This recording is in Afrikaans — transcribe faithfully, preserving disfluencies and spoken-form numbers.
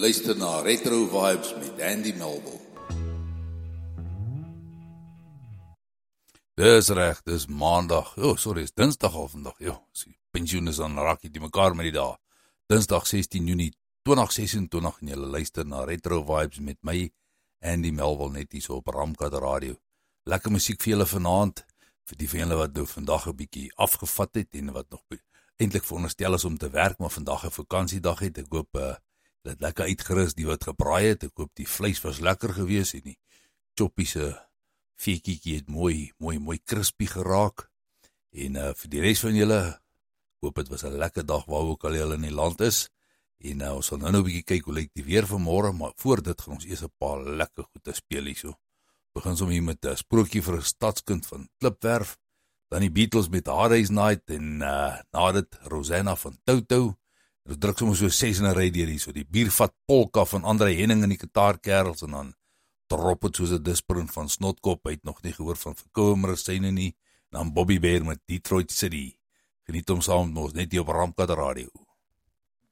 luister na Retro Vibes met Andy Melville. Dis reg, dis maandag. Oh, sorry, is dinsdag al vandag. Jo, die pensioen is aan raak die mekaar met die dae. Dinsdag sestien Junie twintig sesentwintig en julle luister na Retro Vibes met my Andy Melville net hier so op Ramkat Radio. Lekker musiek vir julle vanaand, vir die van julle wat nou vandag 'n bietjie afgevat het en wat nog eintlik veronderstel is om te werk, maar vandag 'n vakansiedag het. Ek hoop uh, dit lekker uitgerus, die wat gebraai het. Ek hoop die vleis was lekker gewees en die choppie se veekietjie het mooi, mooi, mooi crispy geraak. En uh, vir die res van julle, hoop het was 'n lekker dag waar ook al julle in die land is. En uh, ons sal nou nou 'n bietjie kyk hoe lyk die weer vanmôre, maar voor dit gaan ons eers 'n paar lekker goeie speel hier so. Begin som hier met 'n sprokie vir 'n stadskind van Klipwerf, dan die Beatles met Hard Day's Night en uh, na dit Rosanna van Toto. Ons druk sommer so ses in 'n ry deur hier so, die biervat polka van Andre Henning en die Gitaarkerels en dan drop het soos 'n disprint van Snotkop, uit nog nie gehoor van Verkoue Medisyne nie, en dan Bobby Bear met Detroit City. Geniet hom saam met ons net hier op Ramkat Radio.